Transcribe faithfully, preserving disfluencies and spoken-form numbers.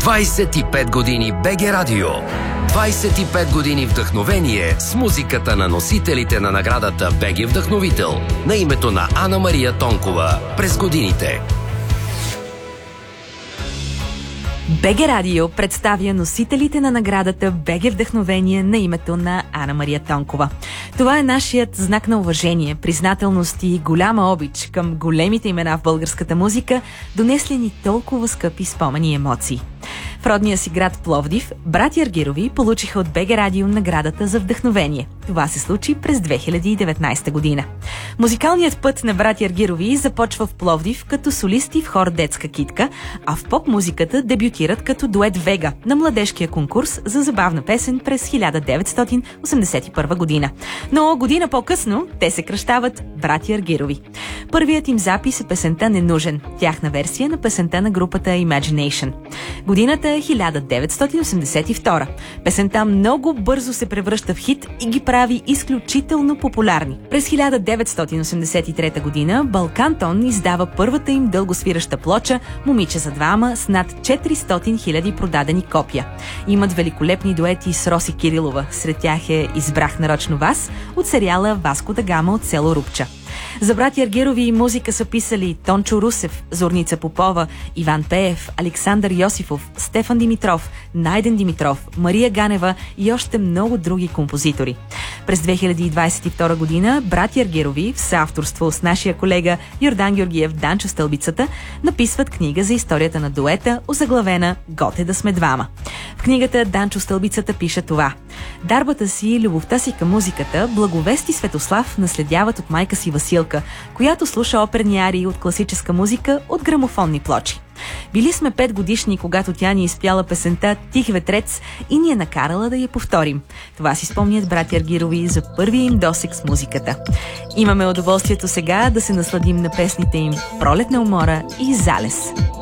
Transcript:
двайсет и пет години БГ Радио. двайсет и пет години вдъхновение с музиката на носителите на наградата БГ Вдъхновител на името на Ана Мария Тонкова през годините. БГ Радио представя носителите на наградата БГ Вдъхновение на името на Ана Мария Тонкова. Това е нашият знак на уважение, признателност и голяма обич към големите имена в българската музика, донесли ни толкова скъпи спомени и емоции. В родния си град Пловдив, братя Аргирови получиха от БГ Радио наградата за вдъхновение. Това се случи през две хиляди и деветнайсета година. Музикалният път на братя Аргирови започва в Пловдив като солисти в хор Детска китка, а в поп-музиката дебютират като дует Вега на младежкия конкурс за забавна песен през хиляда деветстотин осемдесет и първа година. Но година по-късно те се кръщават братя Аргирови. Първият им запис е песента "Ненужен", тяхна версия на песента на групата Imagination. Годината е хиляда деветстотин осемдесет и втора. Песента много бързо се превръща в хит и ги прави изключително популярни. През хиляда деветстотин осемдесет и трета година Балкантон издава първата им дългосвираща плоча "Момиче за двама" с над четиристотин хиляди продадени копия. Имат великолепни дуети с Роси Кирилова. Сред тях е "Избрах нарочно вас" от сериала "Васко да Гама" от село Рупча. За братя Аргирови музика са писали Тончо Русев, Зорница Попова, Иван Пеев, Александър Йосифов, Стефан Димитров, Найден Димитров, Мария Ганева и още много други композитори. През две хиляди двайсет и втора година братя Аргирови, в съавторство с нашия колега Йордан Георгиев Данчо Стълбицата, написват книга за историята на дуета, озаглавена "Готе да сме двама". В книгата Данчо Стълбицата пише това: "Дарбата си и любовта си към музиката Благовест и Светослав наследяват от майка си Василка, която слуша оперни арии от класическа музика от грамофонни плочи. Били сме пет годишни, когато тя ни изпяла песента "Тих ветрец" и ни е накарала да я повторим". Това си спомнят братя Аргирови за първия им досег с музиката. Имаме удоволствието сега да се насладим на песните им "Пролетна умора" и "Залез".